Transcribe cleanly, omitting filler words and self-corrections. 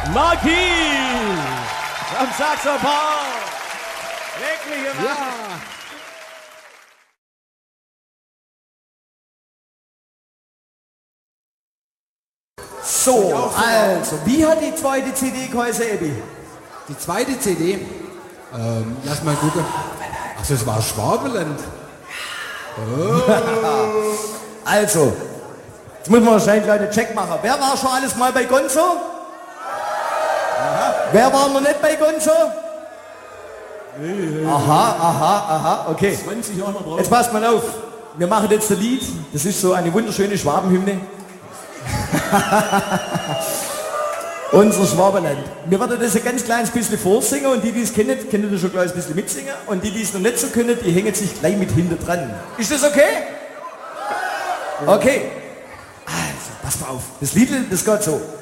Marquis am Saxophon. Wirkliche Wahl. Ja. So, also, wie hat die zweite CD geheißen, Ebi? Die zweite CD, lass mal gucken. Ach, das war Schwabeland. Also, jetzt müssen wir wahrscheinlich gleich einen Check machen. Wer war schon alles mal bei Gonzo? Aha. Wer war noch nicht bei Gonzo? Aha, okay. 20 Jahre drauf. Jetzt passt mal auf. Wir machen jetzt ein Lied. Das ist so eine wunderschöne Schwabenhymne. Unser Schwabenland. Wir werden das ein ganz kleines bisschen vorsingen und die es kennen, können das schon gleich ein bisschen mitsingen. Und die es noch nicht so können, die hängen sich gleich mit hinter dran. Ist das okay? Okay. Also, pass mal auf. Das Lied, das geht so.